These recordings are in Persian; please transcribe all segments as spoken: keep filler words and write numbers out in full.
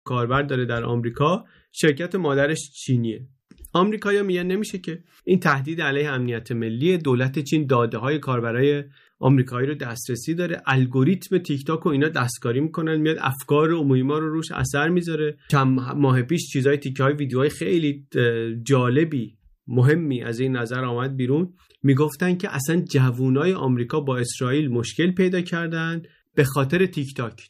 کاربر داره در آمریکا، شرکت مادرش چینیه. آمریکایی‌ها میگن نمیشه که این تهدید علیه امنیت ملی، دولت چین داده‌های کاربرای آمریکایی رو دسترسی داره، الگوریتم تیک تاک و اینا دستکاری میکنن، میاد افکار عمومی ما رو روش اثر میذاره. چند ماه پیش چیزای تیکه‌های ویدیوهای خیلی جالبی مهمی از این نظر آمد بیرون، میگفتن که اصلا جوانای آمریکا با اسرائیل مشکل پیدا کردن به خاطر تیک تاک،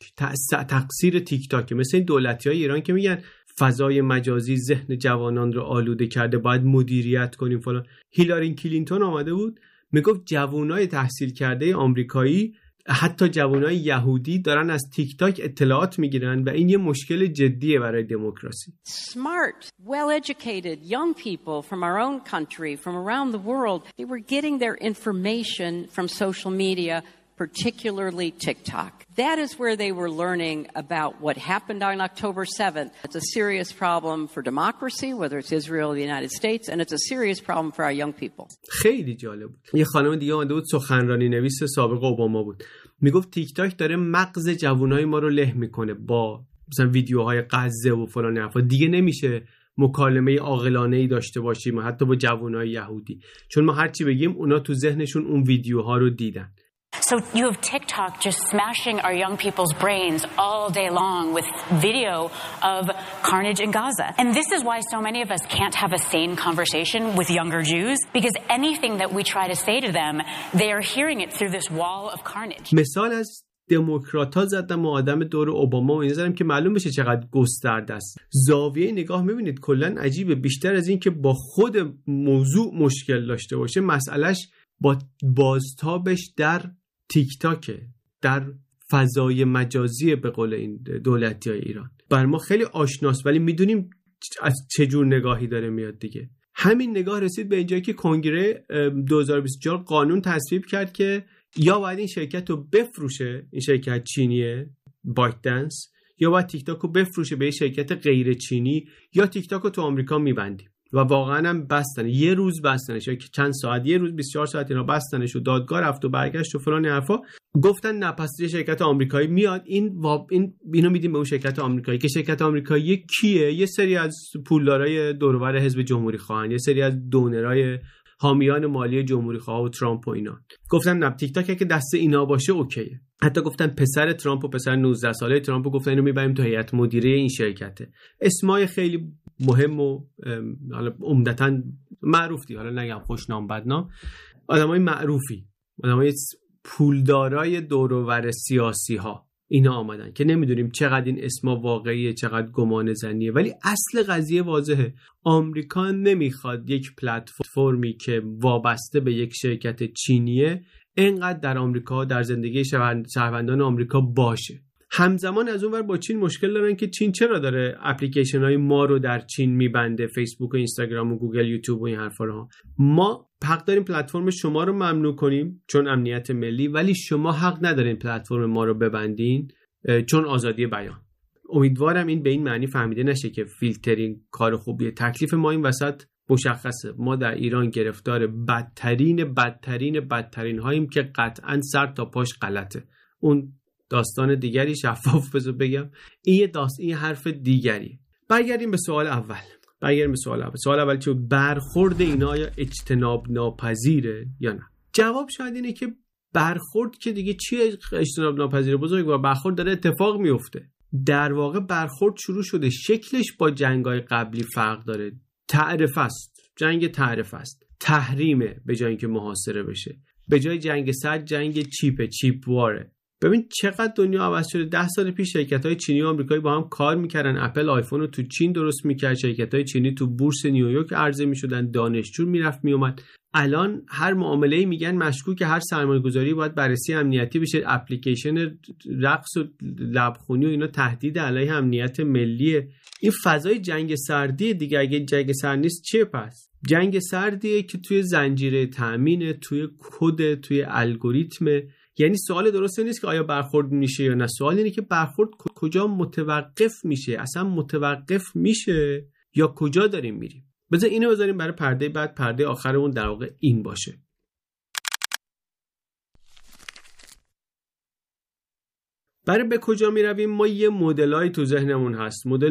تقصیر تیک تاک. مثل این دولتی‌های ایران که میگن فضای مجازی ذهن جوانان رو آلوده کرده، باید مدیریت کنیم فلان. هیلاری کلینتون آمده بود میگفت جوانای تحصیل کرده آمریکایی، حتی جوانای یهودی دارن از تیک تاک اطلاعات میگیرن و این یه مشکل جدیه برای دموکراسی. Smart, well-educated young people from our own country, from around the world, they were getting their information from social media, particularly TikTok. That is where they were learning about what happened on October seventh. It's a serious problem for democracy, whether it's Israel or the United States, and it's a serious problem for our young people. خیلی جالب بود. یه خانم دیگه اومده بود، سخنرانی نویس سابق اوباما بود، میگفت تیک تاک داره مغز جوانای ما رو له میکنه با مثلا ویدیوهای غزه و فلان حرفا. دیگه نمیشه مکالمه عاقلانه‌ای داشته باشیم حتی با جوانای یهودی، چون ما هر چی بگیم اونا تو ذهنشون اون ویدیوها رو دیدن. So you have TikTok just smashing our young people's brains all day long with video of carnage in Gaza. And this is why so many of us can't have a sane conversation with younger Jews, because anything that we try to say to them, they are hearing it through this wall of carnage. مثال از دموکرات‌ها زدم و آدم دور اوباما و این زدم که معلوم بشه چقدر گسترده است. زاویه نگاه می‌بینید کلاً عجیبه. بیشتر از این که با خود موضوع مشکل داشته باشه، مسئلهش با بازتابش در تیک تاکه، در فضای مجازی به قول این دولتی‌های ایران. بر ما خیلی آشناست ولی میدونیم از چه جور نگاهی داره میاد دیگه. همین نگاه رسید به اینجایی که کنگره دو هزار و بیست و چهار قانون تصویب کرد که یا باید این شرکت رو بفروشه، این شرکت چینیه بایت دنس، یا باید تیک تاک رو بفروشه به شرکت غیر چینی، یا تیک تاک رو تو آمریکا میبندیم. و واقعا هم بستن، یه روز بستنش، یا چند ساعت، یه روز بیست و چهار ساعت اینا بستنش و دادگاه رفت و برگشت و فلان حرفا. گفتن نه پس یه شرکت آمریکایی میاد، این واب این اینو میدیم به اون شرکت آمریکایی که شرکت آمریکایی کیه؟ یه سری از پولدارای دور و بر حزب جمهوری خواهان، یه سری از دونرای حامیان مالی جمهوری خواه و ترامپ و اینا. گفتن نه تیک تاک که دست اینا باشه اوکیه. حتی گفتن پسر ترامپ و پسر نوزده ساله ترامپ گفتن اینو میبریم تو هیئت مدیره این شرکته. اسمای خیلی مهم و حالا عمدتاً معروفی، حالا نگم خوشنام بدنام، آدمای معروفی، آدمای پولدارای دور و بر سیاسی ها اینا آمدن که نمیدونیم چقدر این اسما واقعیه چقدر گمان زنیه، ولی اصل قضیه واضحه. آمریکا نمیخواد یک پلتفرمی که وابسته به یک شرکت چینیه اینقدر در آمریکا در زندگی شهروندان آمریکا باشه. همزمان از اون ور با چین مشکل دارن که چین چرا داره اپلیکیشن های ما رو در چین میبنده، فیسبوک و اینستاگرام و گوگل یوتیوب و این حرفا رو. ما حق داریم پلتفرم شما رو ممنوع کنیم چون امنیت ملی، ولی شما حق ندارین پلتفرم ما رو ببندین چون آزادی بیان. امیدوارم این به این معنی فهمیده نشه که فیلترینگ کار خوبیه. تکلیف ما این وسط مشخصه. ما در ایران گرفتار بدترین بدترین بدترین هاییم که قطعاً سر تا پاش غلطه. اون داستان دیگری، شفاف بذار بگم، این یه داست این حرف دیگری. برگردیم به سوال اول. برگردیم به سوال اول. سوال اول چه برخورد اینا یا اجتناب ناپذیره یا نه؟ جواب شاید اینه که برخورد که دیگه چیه اجتناب ناپذیره؟ بزرگوار برخورد داره اتفاق میفته. در واقع برخورد شروع شده، شکلش با جنگ‌های قبلی فرق داره. تعرفه است، جنگ تعرفه است، تحریمه به جای اینکه محاصره بشه. به جای جنگ سرد جنگ چیپ چیپ واره. ببین چقدر دنیا عوض شده. ده سال پیش شرکت‌های چینی و آمریکایی با هم کار می‌کردن. اپل آیفون رو تو چین درست می‌کرد، شرکت‌های چینی تو بورس نیویورک عرضه می‌شدن، دانشجو میرفت میومد. الان هر معامله‌ای میگن مشکوک، هر سرمایه‌گذاری باید بررسی امنیتی بشه. اپلیکیشن رقص و لبخونی و اینا تهدید علیه امنیت ملیه. این فضای جنگ سردی دیگه. اگه جنگ سرد نیست چیه پس؟ جنگ سردیه که توی زنجیره تامین، توی کد، توی الگوریتم. یعنی سوال درسته نیست که آیا برخورد میشه یا نه، سوال اینه که برخورد کجا متوقف میشه، اصلا متوقف میشه یا کجا داریم میریم. بذار اینو بذاریم برای پرده بعد، پرده آخرمون در واقع این باشه. برای به کجا می رویم؟ ما یه مدلای تو ذهنمون هست. مدل